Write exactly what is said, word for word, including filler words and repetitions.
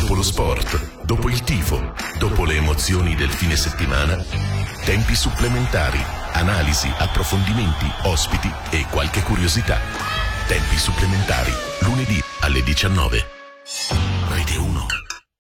Dopo lo sport, dopo il tifo, dopo le emozioni del fine settimana, tempi supplementari, analisi, approfondimenti, ospiti e qualche curiosità. Tempi supplementari, lunedì alle diciannove.